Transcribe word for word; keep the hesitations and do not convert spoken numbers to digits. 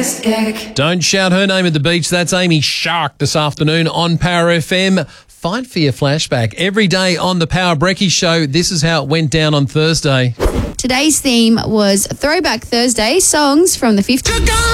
majestic. Don't shout her name at the beach. That's Amy Shark this afternoon on Power F M. Fight for your flashback. Every day on the Power Brekkie Show, this is how it went down on Thursday. Today's theme was Throwback Thursday, songs from the fifties.